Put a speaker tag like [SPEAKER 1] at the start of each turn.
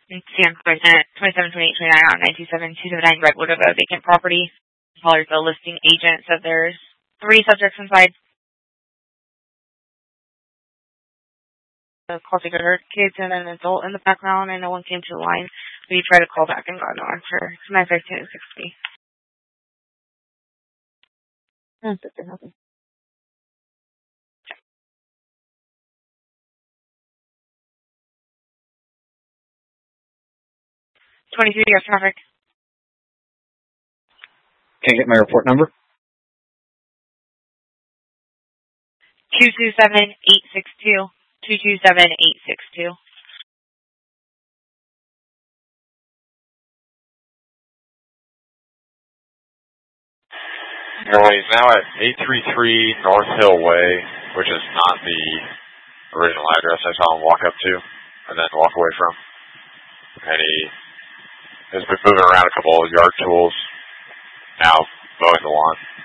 [SPEAKER 1] Sam President, 272829 on 927 Redwood of a vacant property. Caller's the listing agent said there's 3 subjects inside. The call taker heard kids and an adult in the background, and no one came to the line. We tried to call back and got no answer. 915 60. That's it. 23 years traffic.
[SPEAKER 2] Can I get my report number?
[SPEAKER 1] 227862. 227862.
[SPEAKER 3] He's now at 833 North Hill Way, which is not the original address I saw him walk up to and then walk away from. And he has been moving around a couple of yard tools, now mowing the lawn.